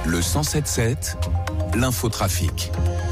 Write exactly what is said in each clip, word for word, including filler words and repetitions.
Le cent sept sept, l'infotrafic.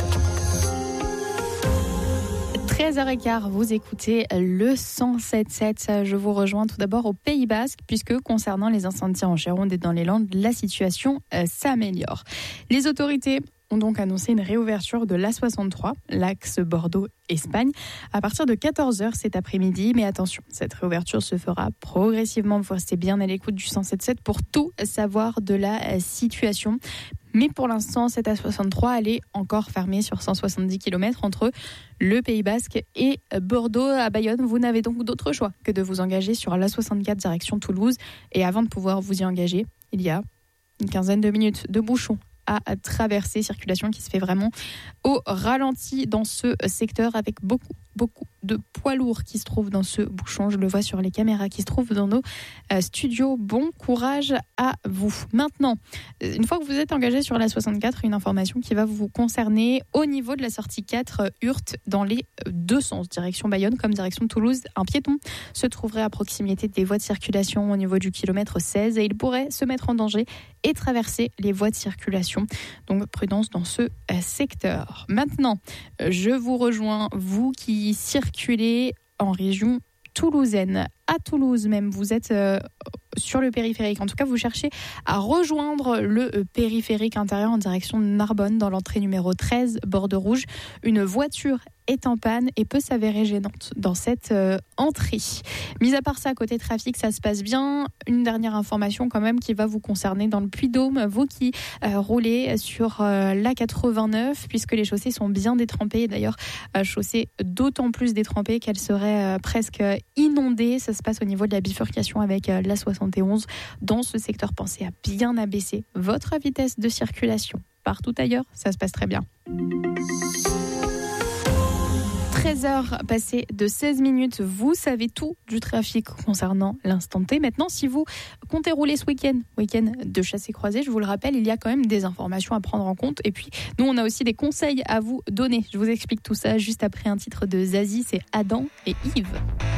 treize heures quinze, vous écoutez le cent sept sept. Je vous rejoins tout d'abord au Pays Basque, puisque concernant les incendies en Gironde et dans les Landes, la situation euh, s'améliore. Les autorités ont donc annoncé une réouverture de l'A soixante-trois, l'axe Bordeaux-Espagne, à partir de quatorze heures cet après-midi. Mais attention, cette réouverture se fera progressivement. Vous restez bien à l'écoute du cent sept sept pour tout savoir de la situation. Mais pour l'instant, cette A soixante-trois, elle est encore fermée sur cent soixante-dix kilomètres entre le Pays Basque et Bordeaux. À Bayonne, vous n'avez donc d'autre choix que de vous engager sur l'A soixante-quatre direction Toulouse. Et avant de pouvoir vous y engager, il y a une quinzaine de minutes de bouchons à traverser, circulation qui se fait vraiment au ralenti dans ce secteur avec beaucoup, beaucoup de poids lourds qui se trouvent dans ce bouchon. Je le vois sur les caméras qui se trouvent dans nos studios. Bon courage à vous. Maintenant, une fois que vous êtes engagé sur la soixante-quatre, une information qui va vous concerner au niveau de la sortie quatre Hurte dans les deux sens, direction Bayonne comme direction Toulouse. Un piéton se trouverait à proximité des voies de circulation au niveau du kilomètre seize et il pourrait se mettre en danger et traverser les voies de circulation. Donc prudence dans ce secteur. Maintenant, je vous rejoins, vous qui circulez en région toulousaine. À Toulouse même, vous êtes euh, sur le périphérique. En tout cas, vous cherchez à rejoindre le euh, périphérique intérieur en direction de Narbonne dans l'entrée numéro treize, Bordeaux Rouge. Une voiture est en panne et peut s'avérer gênante dans cette euh, entrée. Mis à part ça, côté trafic, ça se passe bien. Une dernière information quand même qui va vous concerner dans le Puy-de-Dôme, vous qui euh, roulez sur euh, l'A quatre-vingt-neuf, puisque les chaussées sont bien détrempées. D'ailleurs, euh, chaussée d'autant plus détrempée qu'elle serait euh, presque inondée. Ça se passe au niveau de la bifurcation avec euh, l'A soixante et onze. Dans ce secteur, pensez à bien abaisser votre vitesse de circulation. Partout ailleurs, ça se passe très bien. treize heures passées de seize minutes, vous savez tout du trafic concernant l'instant T. Maintenant, si vous comptez rouler ce week-end, week-end de chasse et croisée, je vous le rappelle, il y a quand même des informations à prendre en compte. Et puis, nous, on a aussi des conseils à vous donner. Je vous explique tout ça juste après un titre de Zazie, c'est Adam et Yves.